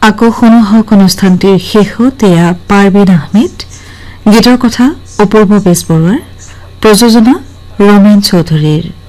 আকৌ শুনো হক অনুষ্ঠানটিৰ শেষত এয়া পাৰবিন আহমেদ গীতৰ কথা অপূৰ্ব বেজবৰুৱাৰ প্ৰযোজনা ৰমেন চৌধুৰীৰ